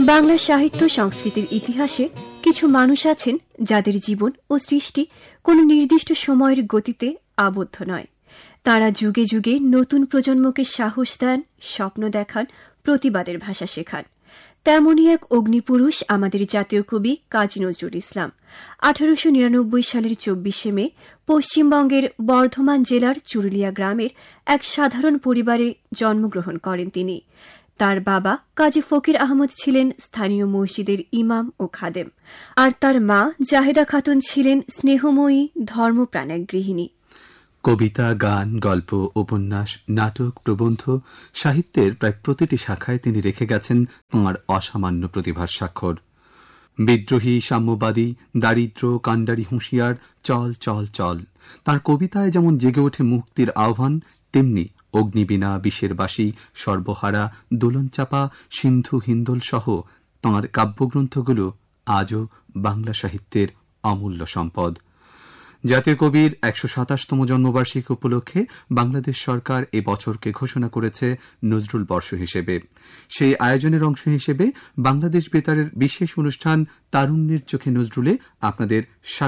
বাংলা সাহিত্য সংস্কৃতির ইতিহাসে কিছু মানুষ আছেন যাদের জীবন ও সৃষ্টি কোনো নির্দিষ্ট সময়ের গতিতে আবদ্ধ নয়। তারা যুগে যুগে নতুন প্রজন্মকে সাহস দেন, স্বপ্ন দেখান, প্রতিবাদের ভাষা শেখান। তেমনই এক অগ্নিপুরুষ আমাদের জাতীয় কবি কাজী নজরুল ইসলাম। 1899 সালের 24শে মে পশ্চিমবঙ্গের বর্ধমান জেলার চুরুলিয়া গ্রামের এক সাধারণ পরিবারে জন্মগ্রহণ করেন তিনি। তার বাবা কাজী ফকির আহমদ ছিলেন স্থানীয় মসজিদের ইমাম ও খাদেম, আর তার মা জাহেদা খাতুন ছিলেন স্নেহময়ী ধর্মপ্রাণ এক গৃহিণী। কবিতা, গান, গল্প, উপন্যাস, নাটক, প্রবন্ধ সাহিত্যের প্রায় প্রতিটি শাখায় তিনি রেখে গেছেন তাঁর অসামান্য প্রতিভার স্বাক্ষর। বিদ্রোহী, সাম্যবাদী, দারিদ্র, কাণ্ডারি হুঁশিয়ার, চল চল চল। তাঁর কবিতায় যেমন জেগে ওঠে মুক্তির আহ্বান, তেমনি অগ্নিবীণা, বিষের বাসী, সর্বহারা, দোলনচাপা, সিন্ধু হিন্দোল সহ তাঁর কাব্যগ্রন্থগুলো আজও বাংলা সাহিত্যের অমূল্য সম্পদ। জাতীয় কবির 127তম জন্মবার্ষিকী উপলক্ষে বাংলাদেশ সরকার এ বছরকে ঘোষণা করেছে নজরুল বর্ষ হিসেবে। সেই আয়োজনের অংশ হিসেবে বাংলাদেশ বেতারের বিশেষ অনুষ্ঠান তারুণ্যের চোখে নজরুলে আপনাদের